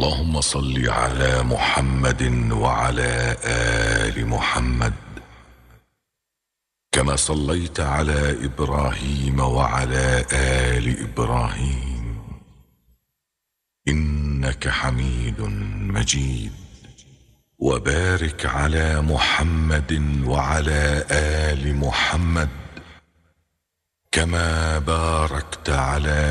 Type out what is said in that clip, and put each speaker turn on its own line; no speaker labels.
اللهم صل على محمد وعلى آل محمد كما صليت على إبراهيم وعلى آل إبراهيم إنك حميد مجيد. وبارك على محمد وعلى آل محمد كما باركت على